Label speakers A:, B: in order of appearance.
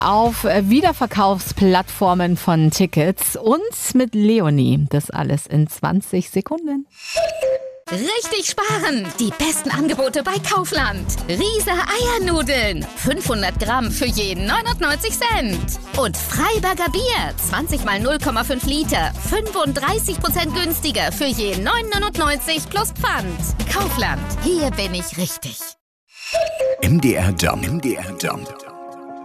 A: auf Wiederverkaufsplattformen von Tickets und mit Leonie. Das alles in 20 Sekunden.
B: Richtig sparen! Die besten Angebote bei Kaufland. Riese Eiernudeln. 500 Gramm für jeden 99 Cent. Und Freiberger Bier. 20 mal 0,5 Liter. 35% günstiger für jeden 9,99 plus Pfand. Kaufland. Hier bin ich richtig.
C: MDR Jump.